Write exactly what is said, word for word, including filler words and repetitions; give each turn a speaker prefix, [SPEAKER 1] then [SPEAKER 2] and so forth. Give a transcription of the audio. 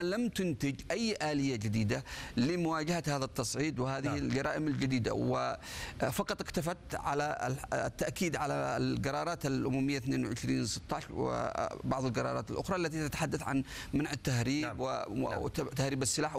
[SPEAKER 1] لم تنتج أي آلية جديدة لمواجهة هذا التصعيد وهذه نعم. الجرائم الجديدة، وفقط اكتفت على التأكيد على القرارات الأممية اثنين وعشرين ستة عشر وبعض القرارات الأخرى التي تتحدث عن منع التهريب نعم. وتهريب السلاح.